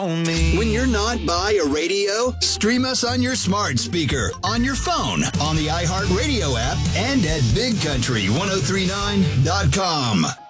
on me. When you're not by a radio, stream us on your smart speaker, on your phone, on the iHeartRadio app, and at BigCountry1039.com.